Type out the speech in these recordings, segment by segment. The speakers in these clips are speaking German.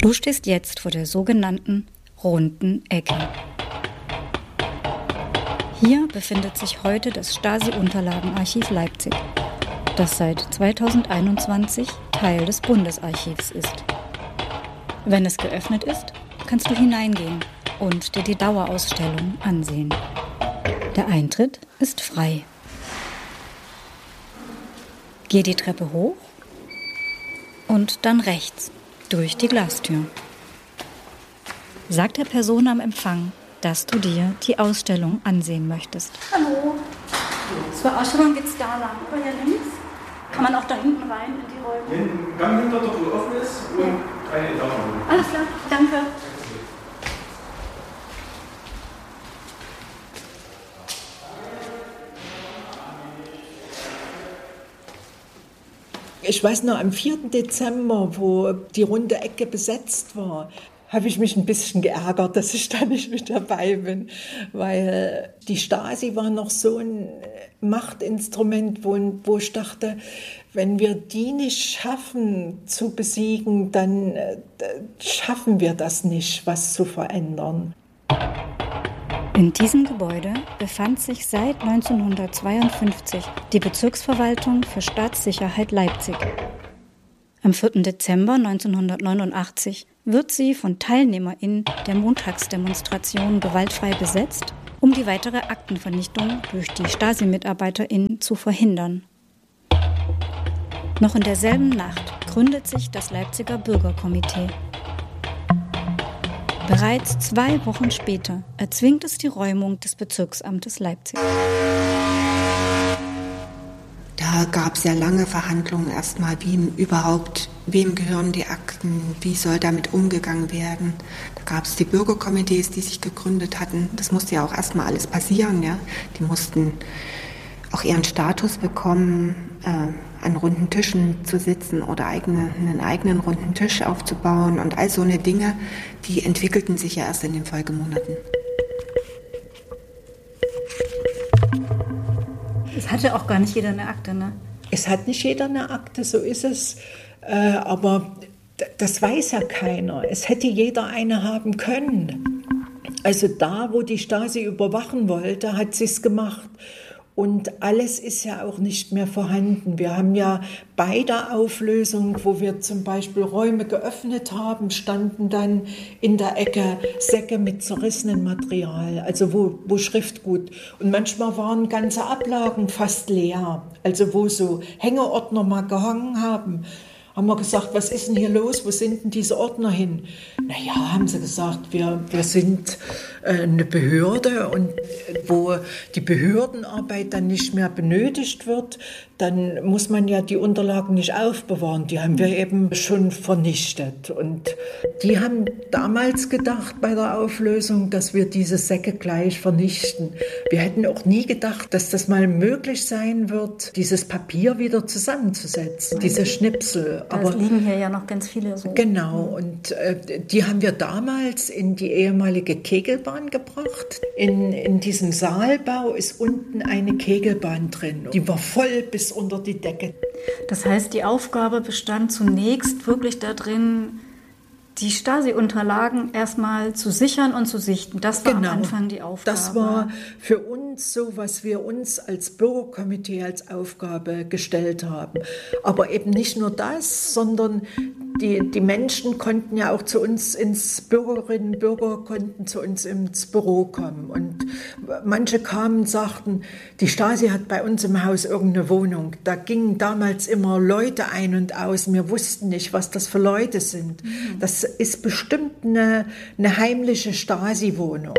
Du stehst jetzt vor der sogenannten runden Ecke. Hier befindet sich heute das Stasi-Unterlagenarchiv Leipzig, das seit 2021 Teil des Bundesarchivs ist. Wenn es geöffnet ist, kannst du hineingehen und dir die Dauerausstellung ansehen. Der Eintritt ist frei. Geh die Treppe hoch und dann rechts durch die Glastür. Sag der Person am Empfang, dass du dir die Ausstellung ansehen möchtest. Hallo. Zur Ausstellung geht's da lang, oder hier links? Kann man auch da hinten rein in die Räume? Den Gang hinter der Tür offen ist und eine Etage. Alles klar, danke. Ich weiß noch, am 4. Dezember, wo die runde Ecke besetzt war, habe ich mich ein bisschen geärgert, dass ich da nicht mit dabei bin, weil die Stasi war noch so ein Machtinstrument, wo ich dachte, wenn wir die nicht schaffen zu besiegen, dann schaffen wir das nicht, was zu verändern. In diesem Gebäude befand sich seit 1952 die Bezirksverwaltung für Staatssicherheit Leipzig. Am 4. Dezember 1989 wird sie von TeilnehmerInnen der Montagsdemonstration gewaltfrei besetzt, um die weitere Aktenvernichtung durch die Stasi-MitarbeiterInnen zu verhindern. Noch in derselben Nacht gründet sich das Leipziger Bürgerkomitee. Bereits 2 Wochen später erzwingt es die Räumung des Bezirksamtes Leipzig. Da gab es ja lange Verhandlungen erstmal, wem gehören die Akten, wie soll damit umgegangen werden. Da gab es die Bürgerkomitees, die sich gegründet hatten. Das musste ja auch erstmal alles passieren. Ja. Die mussten auch ihren Status bekommen, an runden Tischen zu sitzen oder einen eigenen runden Tisch aufzubauen. Und all so eine Dinge, die entwickelten sich ja erst in den Folgemonaten. Es hatte auch gar nicht jeder eine Akte, ne? Es hat nicht jeder eine Akte, so ist es. Aber das weiß ja keiner. Es hätte jeder eine haben können. Also da, wo die Stasi überwachen wollte, hat sie es gemacht. Und alles ist ja auch nicht mehr vorhanden. Wir haben ja bei der Auflösung, wo wir zum Beispiel Räume geöffnet haben, standen dann in der Ecke Säcke mit zerrissenem Material, also wo Schriftgut. Und manchmal waren ganze Ablagen fast leer, also wo so Hängeordner mal gehangen haben wir gesagt, was ist denn hier los, wo sind denn diese Ordner hin? Naja, haben sie gesagt, wir sind eine Behörde und wo die Behördenarbeit dann nicht mehr benötigt wird, dann muss man ja die Unterlagen nicht aufbewahren. Die haben wir eben schon vernichtet. Und die haben damals gedacht bei der Auflösung, dass wir diese Säcke gleich vernichten. Wir hätten auch nie gedacht, dass das mal möglich sein wird, dieses Papier wieder zusammenzusetzen, diese Schnipsel. Da liegen hier ja noch ganz viele so. Genau, und die haben wir damals in die ehemalige Kegelbahn gebracht. In diesem Saalbau ist unten eine Kegelbahn drin. Die war voll bis unter die Decke. Das heißt, die Aufgabe bestand zunächst wirklich darin, die Stasi-Unterlagen erstmal zu sichern und zu sichten. Das war am Anfang die Aufgabe. Das war für uns so, was wir uns als Bürgerkomitee als Aufgabe gestellt haben. Aber eben nicht nur das, sondern die Menschen konnten ja auch zu uns Bürgerinnen und Bürger konnten zu uns ins Büro kommen. Und manche kamen und sagten, die Stasi hat bei uns im Haus irgendeine Wohnung. Da gingen damals immer Leute ein und aus. Wir wussten nicht, was das für Leute sind. Das ist bestimmt eine heimliche Stasi-Wohnung.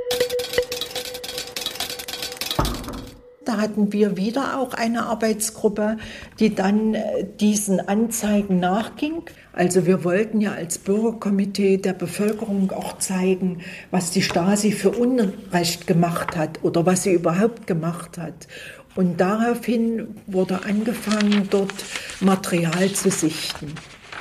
Da hatten wir wieder auch eine Arbeitsgruppe, die dann diesen Anzeigen nachging. Also wir wollten ja als Bürgerkomitee der Bevölkerung auch zeigen, was die Stasi für Unrecht gemacht hat oder was sie überhaupt gemacht hat. Und daraufhin wurde angefangen, dort Material zu sichten.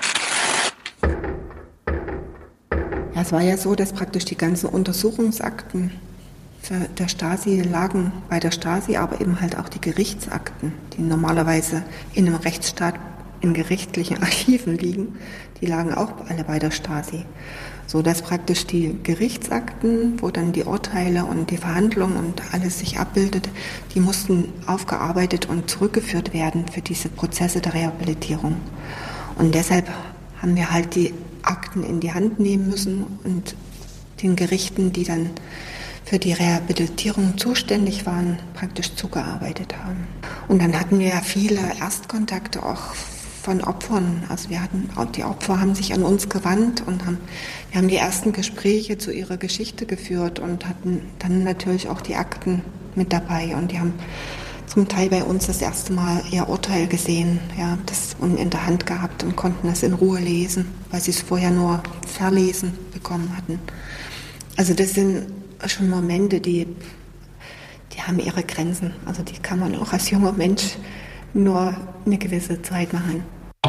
Ja, es war ja so, dass praktisch die ganzen Untersuchungsakten der Stasi lagen bei der Stasi, aber eben halt auch die Gerichtsakten, die normalerweise in einem Rechtsstaat in gerichtlichen Archiven liegen, die lagen auch alle bei der Stasi. So dass praktisch die Gerichtsakten, wo dann die Urteile und die Verhandlungen und alles sich abbildet, die mussten aufgearbeitet und zurückgeführt werden für diese Prozesse der Rehabilitierung. Und deshalb haben wir halt die Akten in die Hand nehmen müssen und den Gerichten, die dann für die Rehabilitierung zuständig waren, praktisch zugearbeitet haben. Und dann hatten wir ja viele Erstkontakte auch von Opfern. Also die Opfer haben sich an uns gewandt und wir haben die ersten Gespräche zu ihrer Geschichte geführt und hatten dann natürlich auch die Akten mit dabei. Und die haben zum Teil bei uns das erste Mal ihr Urteil gesehen, ja, das in der Hand gehabt und konnten das in Ruhe lesen, weil sie es vorher nur verlesen bekommen hatten. Also das sind schon Momente, die haben ihre Grenzen. Also die kann man auch als junger Mensch nur eine gewisse Zeit machen.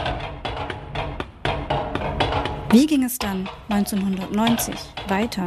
Wie ging es dann 1990 weiter?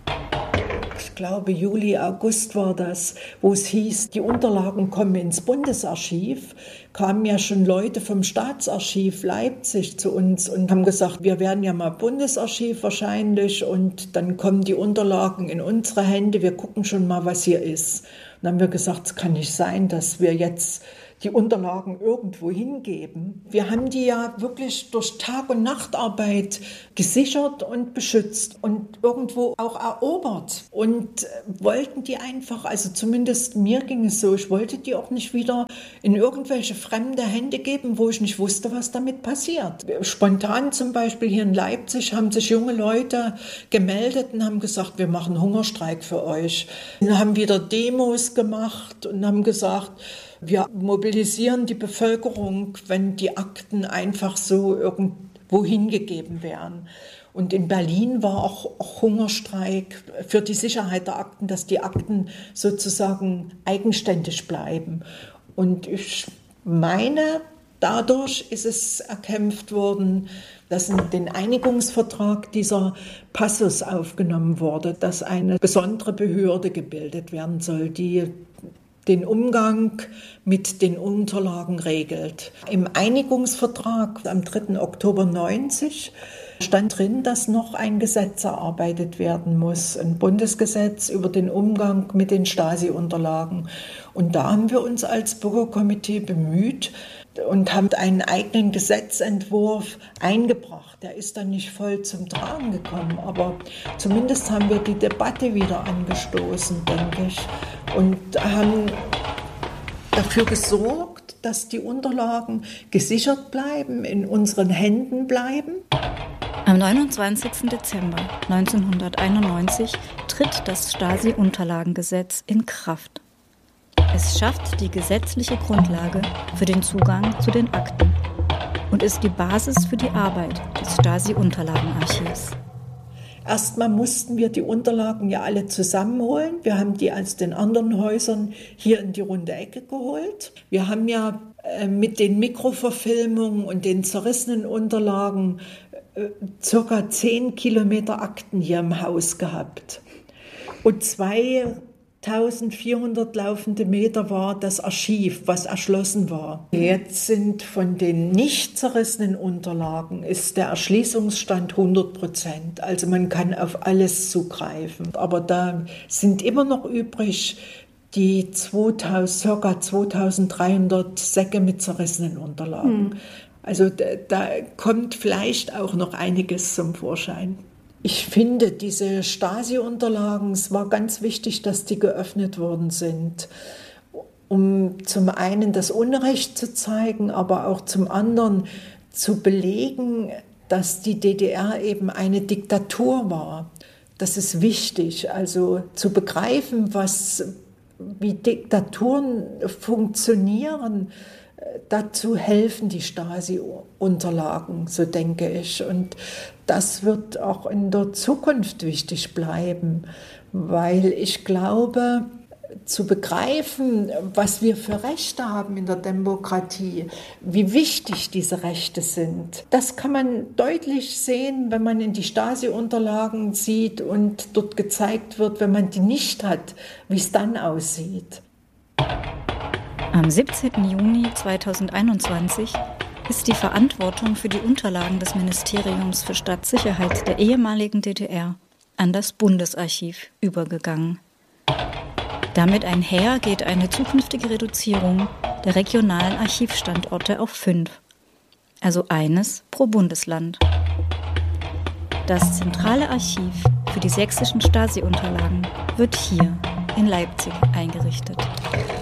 Ich glaube, Juli, August war das, wo es hieß, die Unterlagen kommen ins Bundesarchiv. Kamen ja schon Leute vom Staatsarchiv Leipzig zu uns und haben gesagt, wir werden ja mal Bundesarchiv wahrscheinlich und dann kommen die Unterlagen in unsere Hände, wir gucken schon mal, was hier ist. Und dann haben wir gesagt, es kann nicht sein, dass wir jetzt die Unterlagen irgendwo hingeben. Wir haben die ja wirklich durch Tag- und Nachtarbeit gesichert und beschützt und irgendwo auch erobert und wollten die einfach, also zumindest mir ging es so, ich wollte die auch nicht wieder in irgendwelche fremde Hände geben, wo ich nicht wusste, was damit passiert. Spontan zum Beispiel hier in Leipzig haben sich junge Leute gemeldet und haben gesagt, wir machen Hungerstreik für euch. Und haben wieder Demos gemacht und haben gesagt, wir mobilisieren die Bevölkerung, wenn die Akten einfach so irgendwo hingegeben werden. Und in Berlin war auch Hungerstreik für die Sicherheit der Akten, dass die Akten sozusagen eigenständig bleiben. Und ich meine, dadurch ist es erkämpft worden, dass in den Einigungsvertrag dieser Passus aufgenommen wurde, dass eine besondere Behörde gebildet werden soll, die den Umgang mit den Unterlagen regelt. Im Einigungsvertrag am 3. Oktober 1990 stand drin, dass noch ein Gesetz erarbeitet werden muss, ein Bundesgesetz über den Umgang mit den Stasi-Unterlagen. Und da haben wir uns als Bürgerkomitee bemüht und haben einen eigenen Gesetzentwurf eingebracht. Der ist dann nicht voll zum Tragen gekommen, aber zumindest haben wir die Debatte wieder angestoßen, denke ich, und haben dafür gesorgt, dass die Unterlagen gesichert bleiben, in unseren Händen bleiben. Am 29. Dezember 1991 tritt das Stasi-Unterlagengesetz in Kraft. Es schafft die gesetzliche Grundlage für den Zugang zu den Akten und ist die Basis für die Arbeit des Stasi-Unterlagenarchivs. Erstmal mussten wir die Unterlagen ja alle zusammenholen. Wir haben die aus den anderen Häusern hier in die runde Ecke geholt. Wir haben ja mit den Mikroverfilmungen und den zerrissenen Unterlagen circa 10 Kilometer Akten hier im Haus gehabt. Und 2400 laufende Meter war das Archiv, was erschlossen war. Jetzt sind von den nicht zerrissenen Unterlagen ist der Erschließungsstand 100%. Also man kann auf alles zugreifen. Aber da sind immer noch übrig die ca. 2300 Säcke mit zerrissenen Unterlagen. Also da kommt vielleicht auch noch einiges zum Vorschein. Ich finde, diese Stasi-Unterlagen, es war ganz wichtig, dass die geöffnet worden sind, um zum einen das Unrecht zu zeigen, aber auch zum anderen zu belegen, dass die DDR eben eine Diktatur war. Das ist wichtig, also zu begreifen, wie Diktaturen funktionieren. Dazu helfen die Stasi-Unterlagen, so denke ich. Und das wird auch in der Zukunft wichtig bleiben, weil ich glaube, zu begreifen, was wir für Rechte haben in der Demokratie, wie wichtig diese Rechte sind, das kann man deutlich sehen, wenn man in die Stasi-Unterlagen sieht und dort gezeigt wird, wenn man die nicht hat, wie es dann aussieht. Am 17. Juni 2021 ist die Verantwortung für die Unterlagen des Ministeriums für Staatssicherheit der ehemaligen DDR an das Bundesarchiv übergegangen. Damit einher geht eine zukünftige Reduzierung der regionalen Archivstandorte auf 5, also eines pro Bundesland. Das zentrale Archiv für die sächsischen Stasi-Unterlagen wird hier in Leipzig eingerichtet.